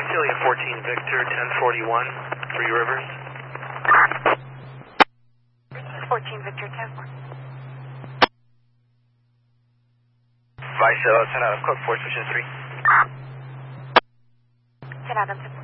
Celia 14 Victor 1041, Three Rivers. 14 Victor 1041. Vice 10 out of Code 4, Switch 3. 10 out of 10.